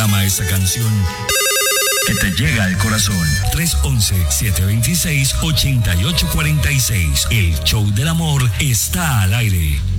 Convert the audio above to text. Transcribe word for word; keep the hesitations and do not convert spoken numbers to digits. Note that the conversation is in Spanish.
Reclama esa canción que te llega al corazón. tres once, siete veintiséis, ochenta y ocho cuarenta y seis. El show del amor está al aire.